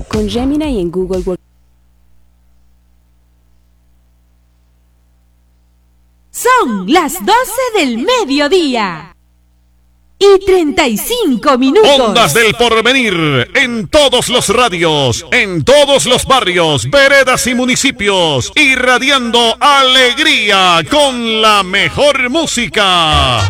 Con Gemini en Google Work. Son las 12 del mediodía y 35 minutos. Ondas del Porvenir, en todos los radios, en todos los barrios, veredas y municipios, irradiando alegría con la mejor música.